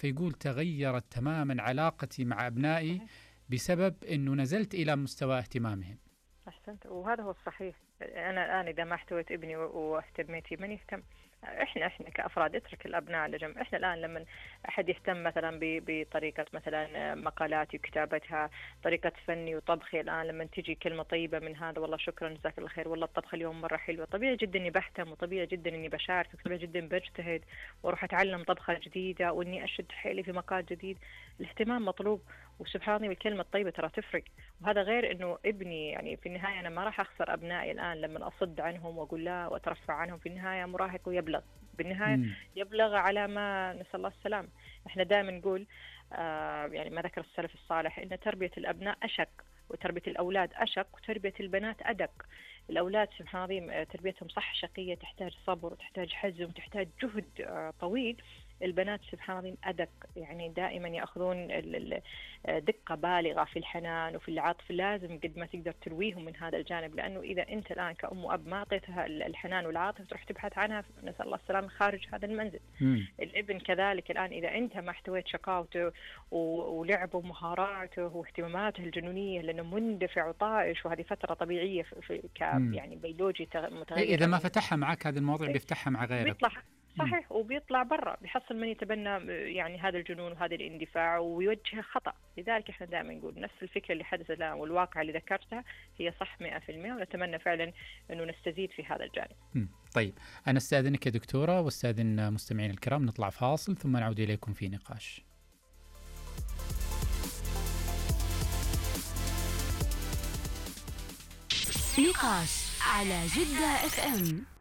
فيقول تغيرت تماما علاقتي مع أبنائي بسبب أنه نزلت إلى مستوى اهتمامهم. أحسنت، وهذا هو الصحيح. أنا الآن إذا ما احتويت ابني واهتميتي من يهتم؟ إحنا كأفراد اترك الأبناء على جنب. إحنا الآن لما أحد يهتم مثلا بطريقة مثلا مقالاتي وكتابتها، طريقة فني وطبخي، الآن لما تجي كلمة طيبة من هذا، والله شكرا جزاك الله خير، والله الطبخة اليوم مرة حلوة، طبيعي جدا إني بهتم، وطبيعي جدا إني بشارك، وطبيعي جدا بجتهد وأروح أتعلم طبخة جديدة، وإني أشد حيلي في مقال جديد. الاهتمام مطلوب، وسبحان الله الكلمة الطيبة ترى تفرق. وهذا غير إنه ابني، يعني في النهاية أنا ما راح أخسر أبنائي الآن لما أصد عنهم وأقول لا وأترفع عنهم. في النهاية مراهق ويبلغ، بالنهاية يبلغ على ما نسأل الله السلام. إحنا دائما نقول يعني ما ذكر السلف الصالح إن تربية الأبناء أشق، وتربية الأولاد أشق، وتربية البنات أدق. الأولاد سبحان الله تربيتهم صح شقية، تحتاج صبر، تحتاج حزم، تحتاج جهد طويل. البنات سبحان الله أدق، يعني دائما يأخذون دقة بالغة في الحنان وفي العطف. لازم قد ما تقدر ترويهم من هذا الجانب، لأنه إذا أنت الآن كأم وأب ما أعطيتها الحنان والعاطف تروح تبحث عنها نسأل الله السلامة خارج هذا المنزل. الابن كذلك الآن إذا أنت ما احتويت شقاوته ولعبه ومهاراته واهتماماته الجنونية، لأنه مندفع وطائش، وهذه فترة طبيعية يعني بيولوجي متغير. إذا ما فتحها معك هذا الموضوع بيفتحها مع غيرك. صحيح، وبيطلع برا بيحصل من يتبنى يعني هذا الجنون وهذا الاندفاع ويوجه خطأ. لذلك احنا دائما نقول نفس الفكرة اللي حدثت الآن والواقع اللي ذكرتها هي صح 100%، ونتمنى فعلا أنه نستزيد في هذا الجانب. طيب أنا استأذنك يا دكتورة واستأذن مستمعين الكرام، نطلع فاصل ثم نعود إليكم في نقاش. نقاش على جدة FM.